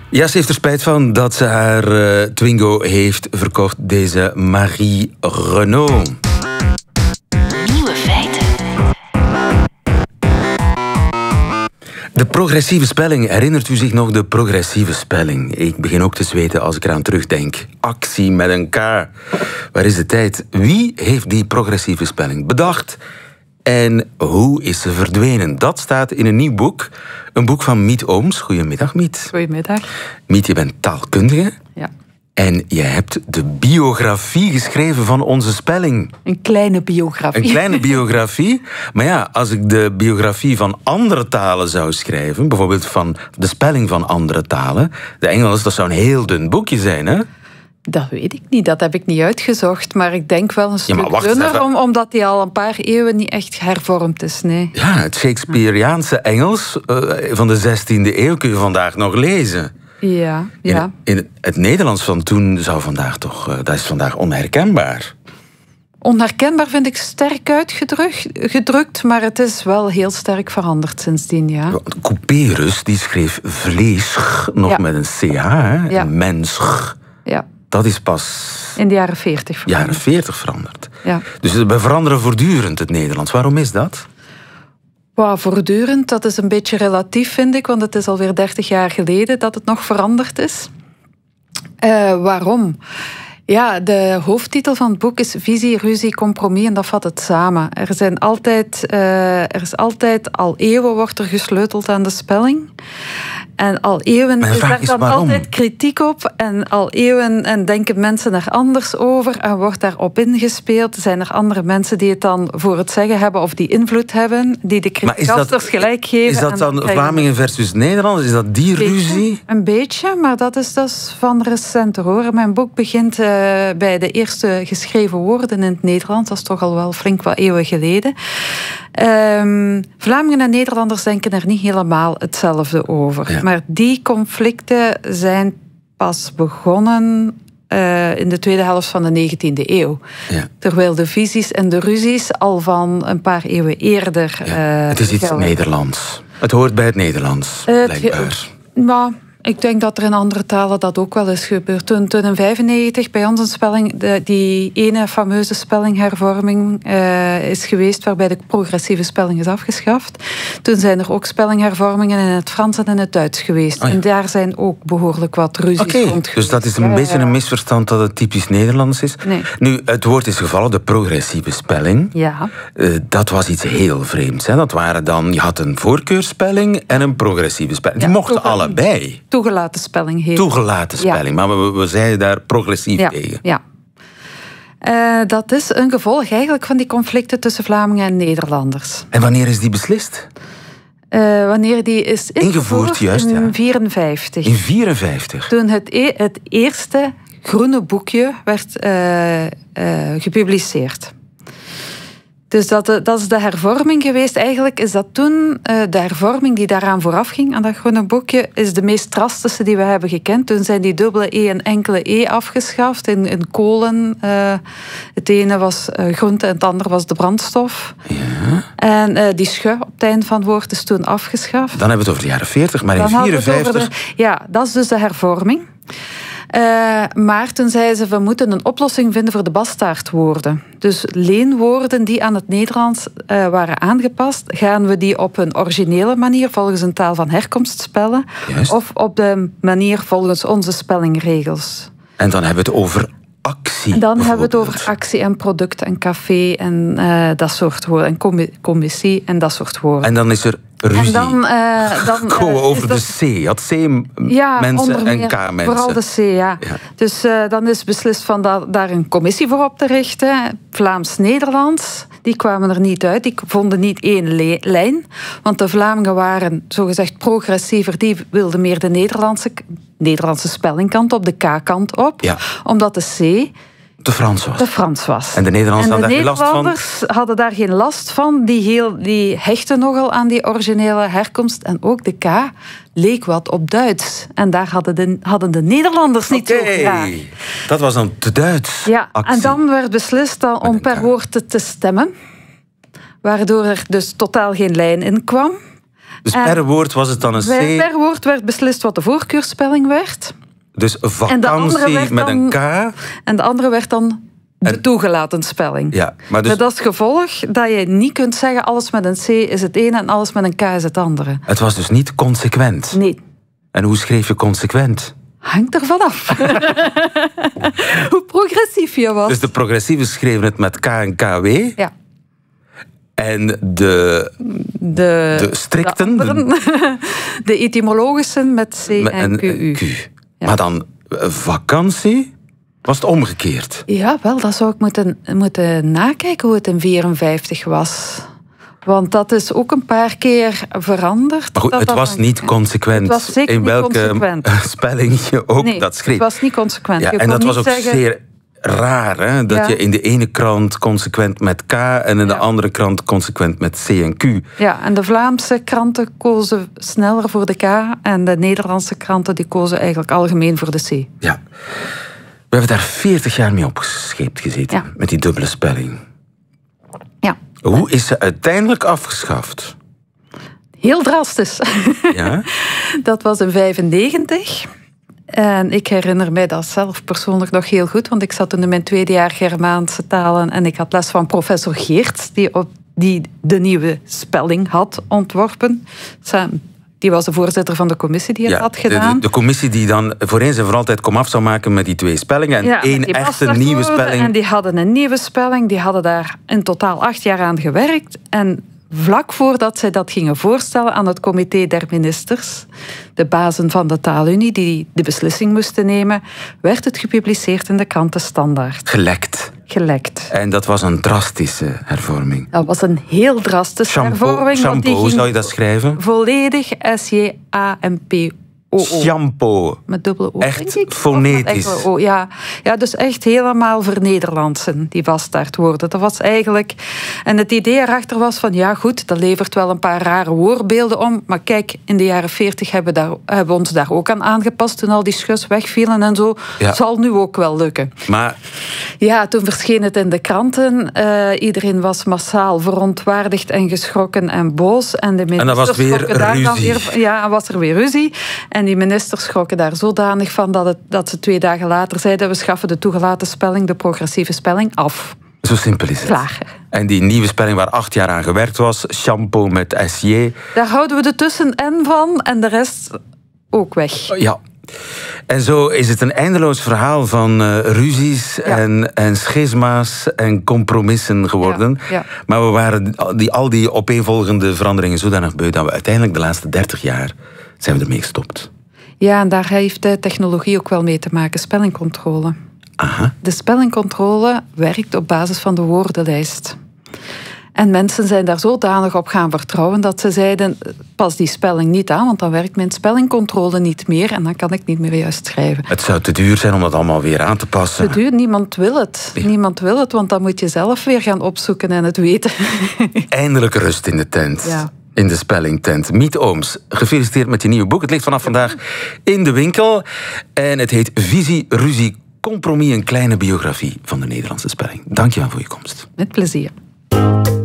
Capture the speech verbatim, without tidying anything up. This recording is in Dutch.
Ja, ze heeft er spijt van dat ze haar uh, Twingo heeft verkocht, deze Marie Renaud. Nieuwe feiten. De progressieve spelling. Herinnert u zich nog de progressieve spelling? Ik begin ook te zweten als ik eraan terugdenk. Actie met een K. Waar is de tijd? Wie heeft die progressieve spelling bedacht? En hoe is ze verdwenen? Dat staat in een nieuw boek. Een boek van Miet Ooms. Goedemiddag, Miet. Goedemiddag. Miet, je bent taalkundige. Ja. En je hebt de biografie geschreven van onze spelling. Een kleine biografie. Een kleine biografie. Maar ja, als ik de biografie van andere talen zou schrijven, bijvoorbeeld van de spelling van andere talen, de Engels, dat zou een heel dun boekje zijn, hè? Dat weet ik niet, dat heb ik niet uitgezocht. Maar ik denk wel een stuk ja, dunner, om, omdat die al een paar eeuwen niet echt hervormd is. Nee. Ja, het Shakespeareaanse Engels uh, van de zestiende eeuw kun je vandaag nog lezen. Ja, ja. In, in het Nederlands van toen zou vandaag toch, uh, dat is vandaag onherkenbaar. Onherkenbaar vind ik sterk uitgedrukt, maar het is wel heel sterk veranderd sindsdien, ja. Couperus, die schreef vlees nog ja. met een ch, hè? Ja. En mens. Ja. Dat is pas in de jaren veertig veranderd. Jaren veertig veranderd. Ja. Dus we veranderen voortdurend het Nederlands. Waarom is dat? Wow, voortdurend, dat is een beetje relatief, vind ik, want het is alweer dertig jaar geleden dat het nog veranderd is. Uh, waarom? Ja, de hoofdtitel van het boek is Visie, Ruzie, Compromis en dat vat het samen. Er zijn altijd, uh, er is altijd, al eeuwen wordt er gesleuteld aan de spelling. En al eeuwen is daar dan waarom? altijd kritiek op. En al eeuwen en denken mensen er anders over. En wordt daarop ingespeeld. Zijn er andere mensen die het dan voor het zeggen hebben of die invloed hebben, die de kritiekafters gelijk geven. Is dat dan Vlamingen versus Nederlanders? Is dat die beetje, ruzie? Een beetje, maar dat is, dat is van recenter hoor. Mijn boek begint uh, bij de eerste geschreven woorden in het Nederlands. Dat is toch al wel flink wat eeuwen geleden. Um, Vlamingen en Nederlanders denken er niet helemaal hetzelfde over. Ja. Maar die conflicten zijn pas begonnen uh, in de tweede helft van de negentiende eeuw. Ja. Terwijl de visies en de ruzies al van een paar eeuwen eerder... Ja. Uh, het is iets gelden. Nederlands. Het hoort bij het Nederlands, uh, blijkbaar. Maar ik denk dat er in andere talen dat ook wel is gebeurd. Toen, toen in vijfennegentig bij ons een spelling, de, die ene fameuze spellinghervorming uh, is geweest, waarbij de progressieve spelling is afgeschaft. Toen zijn er ook spellinghervormingen in het Frans en in het Duits geweest. Oh ja. En daar zijn ook behoorlijk wat ruzies okay, rond dus dat is een ja, beetje een misverstand dat het typisch Nederlands is. Nee. Nu, het woord is gevallen, de progressieve spelling. Ja. Uh, dat was iets heel vreemds. Hè? Dat waren dan, je had een voorkeursspelling en een progressieve spelling. Die ja, mochten allebei. Toegelaten spelling heet. Toegelaten spelling, ja. Maar we, we zeiden daar progressief ja, tegen. Ja. Uh, dat is een gevolg eigenlijk van die conflicten tussen Vlamingen en Nederlanders. En wanneer is die beslist? Uh, wanneer die is ingevoerd, ingevoerd juist, in ja. vierenvijftig. In vierenvijftig? Toen het, e- het eerste groene boekje werd uh, uh, gepubliceerd. Dus dat, dat is de hervorming geweest. Eigenlijk is dat toen uh, de hervorming die daaraan vooraf ging, aan dat groene boekje, is de meest drastische die we hebben gekend. Toen zijn die dubbele E en enkele E afgeschaft in, in kolen. Uh, het ene was uh, groente en het andere was de brandstof. Ja. En uh, die sche op het eind van het woord is toen afgeschaft. Dan hebben we het over de jaren veertig, maar Dan in vierenvijftig... De, ja, dat is dus de hervorming. Uh, maar toen zei ze, we moeten een oplossing vinden voor de bastaardwoorden. Dus leenwoorden die aan het Nederlands uh, waren aangepast, gaan we die op hun originele manier volgens een taal van herkomst spellen, Juist. Of op de manier volgens onze spellingregels. En dan hebben we het over actie. En dan hebben we het over actie en product en café en uh, dat soort woorden. En commissie en dat soort woorden. En dan is er ruzie. En dan, uh, dan uh, Gewoon over dat... de C. Had C-mensen ja, en K-mensen. Vooral de C, ja. ja. Dus uh, dan is beslist van da daar een commissie voor op te richten. Vlaams-Nederlands. Die kwamen er niet uit. Die vonden niet één lijn. Want de Vlamingen waren zogezegd progressiever. Die wilden meer de Nederlandse, Nederlandse spellingkant op, de K-kant op. Ja. Omdat de C... De Frans was. De Frans was. En de Nederlanders hadden daar geen last van? De Nederlanders hadden daar geen last van. Die, heel, die hechten nogal aan die originele herkomst. En ook de K leek wat op Duits. En daar hadden de, hadden de Nederlanders niet okay. zo graag. Dat was dan te Duits. Ja, actie. En dan werd beslist dan om per woord te, te stemmen. Waardoor er dus totaal geen lijn in kwam. Dus En per woord was het dan een C. Per woord werd beslist wat de voorkeursspelling werd. Dus En de andere vakantie werd met een dan- K. En de andere werd dan de En- toegelaten spelling. Ja, maar dus Met als gevolg dat je niet kunt zeggen alles met een C is het ene en alles met een K is het andere. het was dus niet consequent. Nee, En hoe schreef je consequent? hangt ervan af. Hoe progressief je was. Dus de progressieven schreven het met K en K W. Ja. En de, De, de strikten, de, anderen, de etymologische met C met en een Q U. Q. Maar dan eh, vakantie was het omgekeerd. Ja, wel, dat zou ik moeten, moeten nakijken hoe het in vierenvijftig was. Want dat is ook een paar keer veranderd. Maar goed, Dat het dat was dan- niet consequent. Het was zeker in niet welke consequent. spelling je ook Nee, dat schreef. het was niet consequent. Ja, Je en kon dat was ook niet zeggen, zeer raar, hè? Dat Ja. je in de ene krant consequent met K en in de Ja. andere krant consequent met C en Q. Ja, en de Vlaamse kranten kozen sneller voor de K en de Nederlandse kranten die kozen eigenlijk algemeen voor de C. Ja. We hebben daar veertig jaar mee opgescheept gezeten, Ja. met die dubbele spelling. Ja, Hoe is ze uiteindelijk afgeschaft? heel drastisch. Ja? Dat was in vijfennegentig. En ik herinner mij dat zelf persoonlijk nog heel goed, want ik zat toen in mijn tweede jaar Germaanse talen en ik had les van professor Geerts, die, op, die de nieuwe spelling had ontworpen. Sam, die was de voorzitter van de commissie die het Ja, had de, gedaan. de, de commissie die dan voor eens en voor altijd komaf zou maken met die twee spellingen. En Ja, één die echte was nieuwe daarvoor. spelling. En die hadden een nieuwe spelling. Die hadden daar in totaal acht jaar aan gewerkt. En vlak voordat zij dat gingen voorstellen aan het comité der ministers, de bazen van de taalunie die de beslissing moesten nemen, werd het gepubliceerd in de kranten Standaard. Gelekt. Gelekt. En dat was een drastische hervorming. Dat was een heel drastische Shampoo, hervorming. want shampoo die hoe ging zou je dat schrijven? volledig S J A M P O O. Shampoo. Met dubbele O, Echt denk ik. Of met fonetisch. enkele O, ja. ja, dus echt helemaal vernederlandsen, die bastaardwoorden. Dat was eigenlijk... En het idee erachter was van, ja goed, dat levert wel een paar rare woordbeelden om, maar kijk, in de jaren veertig hebben, daar, hebben we ons daar ook aan aangepast toen al die schus wegvielen en zo. Ja. Zal nu ook wel lukken. Maar Ja, toen verscheen het in de kranten. Uh, iedereen was massaal verontwaardigd en geschrokken en boos. En, de En dan was het weer schrokken daar dan ruzie. weer- ja, en was er weer ruzie. En die ministers schrokken daar zodanig van dat, het, dat ze twee dagen later zeiden: we schaffen de toegelaten spelling, de progressieve spelling, af. zo simpel is het. Klaar. En die nieuwe spelling waar acht jaar aan gewerkt was, shampoo met S J. Daar houden we de tussen-en van en de rest ook weg. Ja. En zo is het een eindeloos verhaal van uh, ruzies Ja. en, en schisma's en compromissen geworden. Ja, ja. Maar we waren die, al die opeenvolgende veranderingen zodanig beu dat we uiteindelijk de laatste dertig jaar zijn we ermee gestopt. Ja, en daar heeft de technologie ook wel mee te maken, spellingcontrole. Aha. De spellingcontrole werkt op basis van de woordenlijst. En mensen zijn daar zodanig op gaan vertrouwen dat ze zeiden: pas die spelling niet aan, want dan werkt mijn spellingcontrole niet meer en dan kan ik niet meer juist schrijven. Het zou te duur zijn om dat allemaal weer aan te passen. Te duur, niemand wil het. Ja. Niemand wil het, want dan moet je zelf weer gaan opzoeken en het weten. Eindelijk rust in de tent. Ja. In de spellingtent. Miet Ooms, gefeliciteerd met je nieuwe boek. Het ligt vanaf vandaag in de winkel. En het heet Visie, Ruzie, Compromis. Een kleine biografie van de Nederlandse spelling. Dank je wel voor je komst. Met plezier.